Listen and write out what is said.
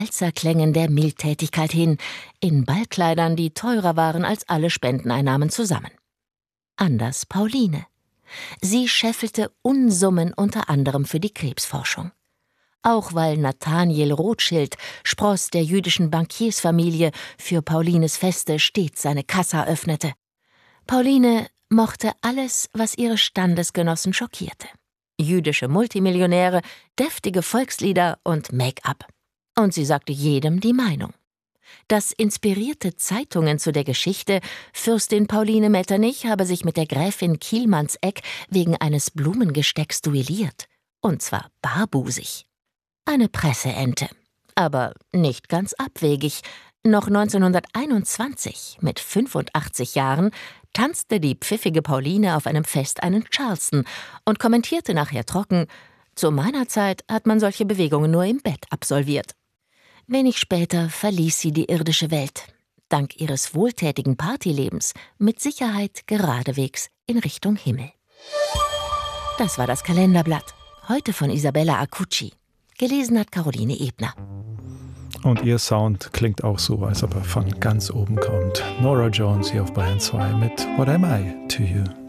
Walzerklängen der Mildtätigkeit hin, in Ballkleidern, die teurer waren als alle Spendeneinnahmen zusammen. Anders Pauline. Sie scheffelte Unsummen unter anderem für die Krebsforschung. Auch weil Nathaniel Rothschild, Spross der jüdischen Bankiersfamilie, für Paulines Feste stets seine Kassa öffnete. Pauline mochte alles, was ihre Standesgenossen schockierte. Jüdische Multimillionäre, deftige Volkslieder und Make-up. Und sie sagte jedem die Meinung. Das inspirierte Zeitungen zu der Geschichte, Fürstin Pauline Metternich habe sich mit der Gräfin Kielmannsegg wegen eines Blumengestecks duelliert. Und zwar barbusig. Eine Presseente. Aber nicht ganz abwegig. Noch 1921, mit 85 Jahren, tanzte die pfiffige Pauline auf einem Fest einen Charleston und kommentierte nachher trocken: Zu meiner Zeit hat man solche Bewegungen nur im Bett absolviert. Wenig später verließ sie die irdische Welt, dank ihres wohltätigen Partylebens mit Sicherheit geradewegs in Richtung Himmel. Das war das Kalenderblatt, heute von Isabella Acucci. Gelesen hat Caroline Ebner. Und ihr Sound klingt auch so, als ob er von ganz oben kommt. Nora Jones hier auf Bayern 2 mit What Am I to You?